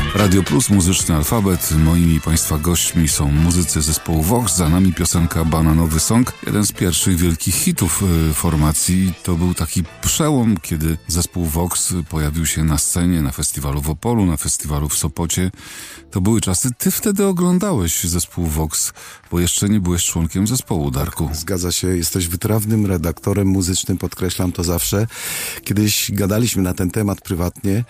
Radio Plus, muzyczny alfabet. Moimi Państwa gośćmi są muzycy zespołu Vox. Za nami piosenka Bananowy Song. Jeden z pierwszych wielkich hitów formacji. To był taki przełom, kiedy zespół Vox pojawił się na scenie, na festiwalu w Opolu, na festiwalu w Sopocie. To były czasy. Ty wtedy oglądałeś zespół Vox, bo jeszcze nie byłeś członkiem zespołu, Darku. Zgadza się, jesteś wytrawnym redaktorem muzycznym, podkreślam to zawsze. Kiedyś gadaliśmy na ten temat prywatnie.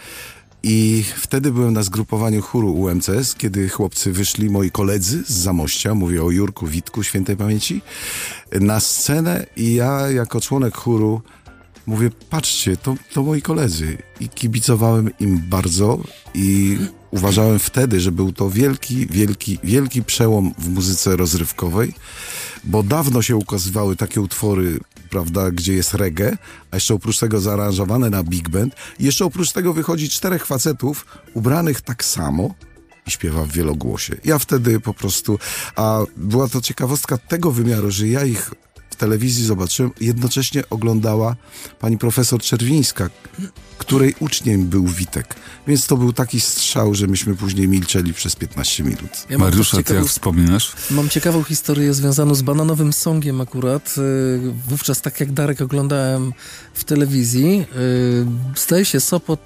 I wtedy byłem na zgrupowaniu chóru UMCS, kiedy chłopcy wyszli, moi koledzy z Zamościa, mówię o Jurku, Witku, świętej pamięci, na scenę i ja jako członek chóru mówię, patrzcie, to moi koledzy. I kibicowałem im bardzo i uważałem wtedy, że był to wielki przełom w muzyce rozrywkowej, bo dawno się ukazywały takie utwory, prawda, gdzie jest reggae, a jeszcze oprócz tego zaaranżowane na big band i jeszcze oprócz tego wychodzi 4 facetów ubranych tak samo i śpiewa w wielogłosie. Ja wtedy po prostu, a była to ciekawostka tego wymiaru, że ja ich w telewizji zobaczyłem, jednocześnie oglądała pani profesor Czerwińska, której uczniem był Witek. Więc to był taki strzał, że myśmy później milczeli przez 15 minut. Mariusza, ty jak wspominasz? Mam ciekawą historię związaną z Bananowym Songiem akurat. Wówczas, tak jak Darek, oglądałem w telewizji. Zdaje się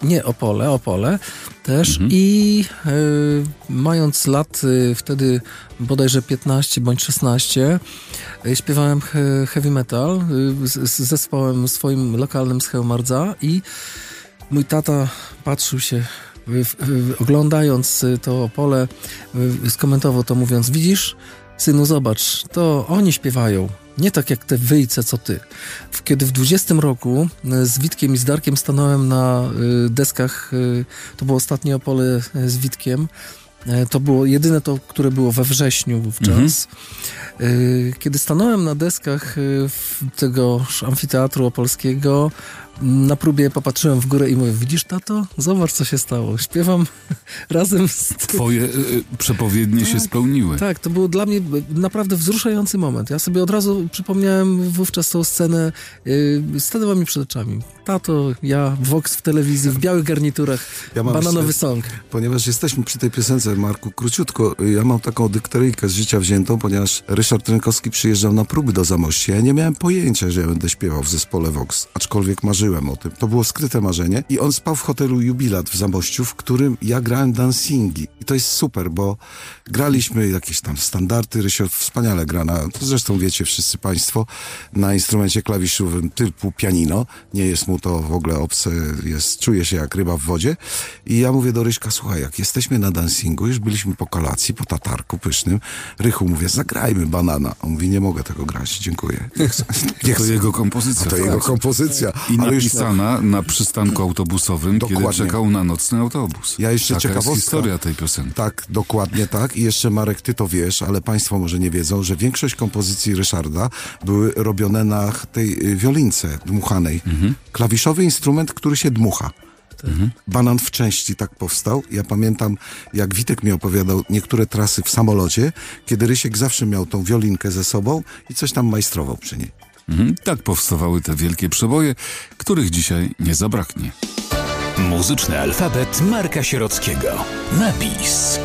Opole też. I mając lat wtedy bodajże 15 bądź 16, śpiewałem heavy metal z zespołem swoim lokalnym z Chełmardza i mój tata patrzył się, oglądając to Opole, skomentował to mówiąc, widzisz, synu, zobacz, to oni śpiewają, nie tak jak te wyjce, co ty. Kiedy w 20 roku z Witkiem i z Darkiem stanąłem na deskach, to było ostatnie Opole z Witkiem, to było jedyne to, które było we wrześniu wówczas. Kiedy stanąłem na deskach tegoż amfiteatru opolskiego, na próbie popatrzyłem w górę i mówię, widzisz, tato? Zobacz, co się stało. Śpiewam razem z... Twoje przepowiednie się spełniły. Tak, to był dla mnie naprawdę wzruszający moment. Ja sobie od razu przypomniałem wówczas tą scenę, stanęła mi przed oczami. Tato, ja, Vox w telewizji, w białych garniturach, Bananowy Song. Ponieważ jesteśmy przy tej piosence, Marku, króciutko, ja mam taką dykteryjkę z życia wziętą, ponieważ Ryszard Rynkowski przyjeżdżał na próby do Zamościa. Ja nie miałem pojęcia, że ja będę śpiewał w zespole Vox, aczkolwiek marzyłem o tym. To było skryte marzenie i on spał w hotelu Jubilat w Zamościu, w którym ja grałem dancingi. I to jest super, bo graliśmy jakieś tam standardy. Rysio wspaniale gra zresztą wiecie wszyscy państwo, na instrumencie klawiszowym typu pianino. Nie jest mu to w ogóle obce, czuje się jak ryba w wodzie. I ja mówię do Ryśka, słuchaj, jak jesteśmy na dancingu, już byliśmy po kolacji, po tatarku pysznym, Rychu, mówię, zagrajmy Banana. On mówi, nie mogę tego grać, dziękuję. To jego kompozycja. To jego kompozycja. I napisana na przystanku autobusowym, dokładnie, kiedy czekał na nocny autobus. Ja jeszcze Taka ciekawostka. jest historia tej piosenki. Tak, dokładnie tak. I jeszcze, Marek, ty to wiesz, ale państwo może nie wiedzą, że większość kompozycji Ryszarda były robione na tej wiolince dmuchanej. Klawiszowy instrument, który się dmucha. Banan w części tak powstał. Ja pamiętam, jak Witek mi opowiadał niektóre trasy w samolocie, kiedy Rysiek zawsze miał tą wiolinkę ze sobą i coś tam majstrował przy niej. Tak powstawały te wielkie przeboje, których dzisiaj nie zabraknie. Muzyczny alfabet Marka Sierockiego. Napis.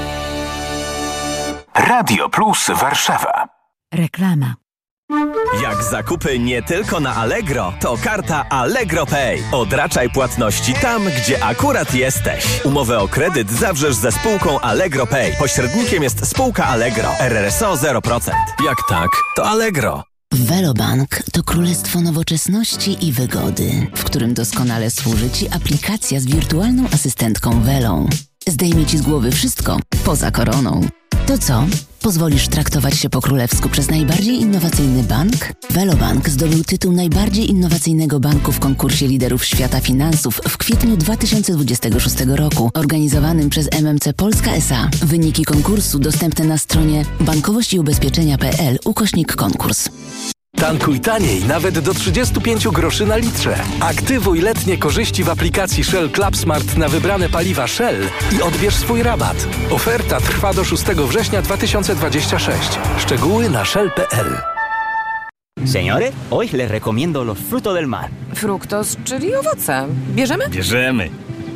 Radio Plus Warszawa. Reklama. Jak zakupy nie tylko na Allegro, to karta Allegro Pay. Odraczaj płatności tam, gdzie akurat jesteś. Umowę o kredyt zawrzesz ze spółką Allegro Pay. Pośrednikiem jest spółka Allegro. RRSO 0%. Jak tak, to Allegro. Velobank to królestwo nowoczesności i wygody, w którym doskonale służy Ci aplikacja z wirtualną asystentką Velą. Zdejmie Ci z głowy wszystko poza koroną. To co? Pozwolisz traktować się po królewsku przez najbardziej innowacyjny bank? Velobank zdobył tytuł najbardziej innowacyjnego banku w konkursie liderów świata finansów w kwietniu 2026 roku, organizowanym przez MMC Polska S.A. Wyniki konkursu dostępne na stronie bankowościubezpieczenia.pl/konkurs. Tankuj taniej, nawet do 35 groszy na litrze. Aktywuj letnie korzyści w aplikacji Shell Club Smart na wybrane paliwa Shell i odbierz swój rabat. Oferta trwa do 6 września 2026. Szczegóły na shell.pl. Señores, hoy les recomiendo los frutos del mar. Fructos, czyli owoce. Bierzemy? Bierzemy.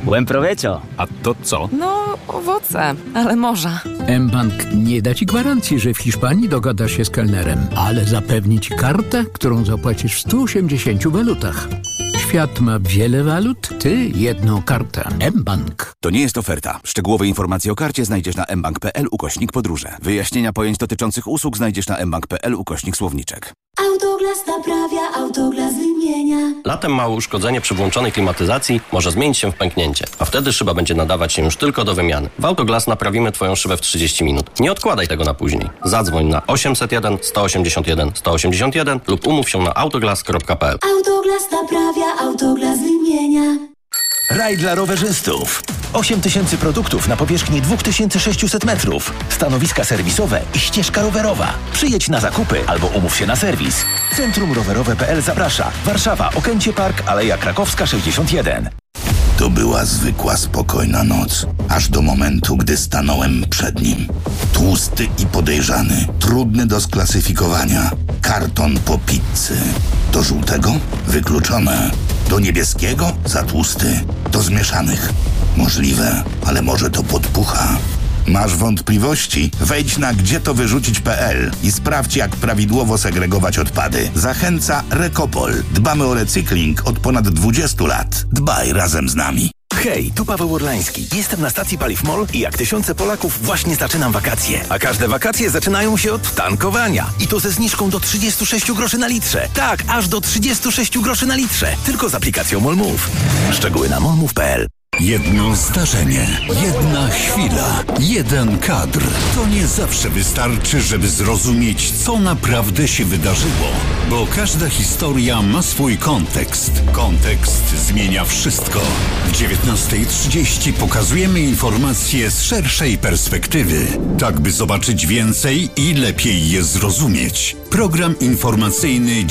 Buen provecho. A to co? No, owoce, ale morza. mBank nie da ci gwarancji, że w Hiszpanii dogadasz się z kelnerem, ale zapewni ci kartę, którą zapłacisz w 180 walutach. Świat ma wiele walut, ty jedną kartę. mBank. To nie jest oferta. Szczegółowe informacje o karcie znajdziesz na mbank.pl/podróże. Wyjaśnienia pojęć dotyczących usług znajdziesz na mbank.pl/słowniczek. Autoglas naprawia, Autoglas wymienia. Latem małe uszkodzenie przy włączonej klimatyzacji może zmienić się w pęknięcie, a wtedy szyba będzie nadawać się już tylko do wymiany. W Autoglas naprawimy Twoją szybę w 30 minut. Nie odkładaj tego na później. Zadzwoń na 801 181 181 lub umów się na autoglas.pl. Autoglas naprawia, Autoglas wymienia. Raj dla rowerzystów. 8000 produktów na powierzchni 2600 metrów. Stanowiska serwisowe i ścieżka rowerowa. Przyjedź na zakupy albo umów się na serwis. Centrum Rowerowe.pl zaprasza. Warszawa, Okęcie Park, Aleja Krakowska 61. To była zwykła, spokojna noc. Aż do momentu, gdy stanąłem przed nim. Tłusty i podejrzany. Trudny do sklasyfikowania. Karton po pizzy. Do żółtego? Wykluczone. Do niebieskiego? Za tłusty. Do zmieszanych? Możliwe, ale może to podpucha. Masz wątpliwości? Wejdź na gdzietowyrzucić.pl i sprawdź, jak prawidłowo segregować odpady. Zachęca Recopol. Dbamy o recykling od ponad 20 lat. Dbaj razem z nami. Hej, tu Paweł Orlański. Jestem na stacji Paliw MOL i jak tysiące Polaków właśnie zaczynam wakacje. A każde wakacje zaczynają się od tankowania. I to ze zniżką do 36 groszy na litrze. Tak, aż do 36 groszy na litrze. Tylko z aplikacją MOL Move. Szczegóły na molmove.pl. Jedno zdarzenie, jedna chwila, jeden kadr. To nie zawsze wystarczy, żeby zrozumieć, co naprawdę się wydarzyło. Bo każda historia ma swój kontekst. Kontekst zmienia wszystko. W 19:30 pokazujemy informacje z szerszej perspektywy. Tak, by zobaczyć więcej i lepiej je zrozumieć. Program informacyjny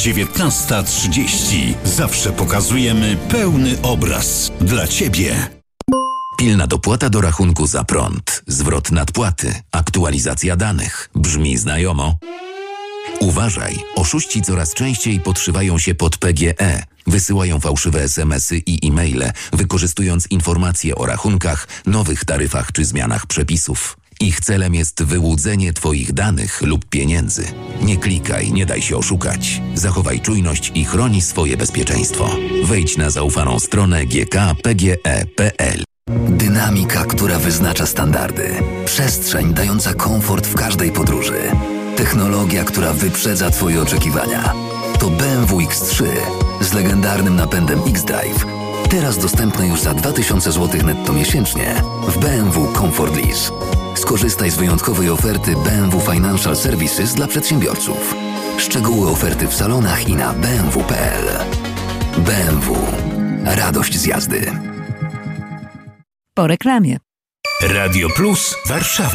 19:30. Zawsze pokazujemy pełny obraz. Dla Ciebie. Pilna dopłata do rachunku za prąd, zwrot nadpłaty, aktualizacja danych. Brzmi znajomo? Uważaj, oszuści coraz częściej podszywają się pod PGE. Wysyłają fałszywe SMS-y i e-maile, wykorzystując informacje o rachunkach, nowych taryfach czy zmianach przepisów. Ich celem jest wyłudzenie Twoich danych lub pieniędzy. Nie klikaj, nie daj się oszukać. Zachowaj czujność i chroni swoje bezpieczeństwo. Wejdź na zaufaną stronę gkpge.pl. Dynamika, która wyznacza standardy. Przestrzeń dająca komfort w każdej podróży. Technologia, która wyprzedza Twoje oczekiwania. To BMW X3 z legendarnym napędem X-Drive. Teraz dostępne już za 2000 zł netto miesięcznie w BMW Comfort Lease. Skorzystaj z wyjątkowej oferty BMW Financial Services dla przedsiębiorców. Szczegóły oferty w salonach i na bmw.pl. BMW. Radość z jazdy. Po reklamie. Radio Plus Warszawa.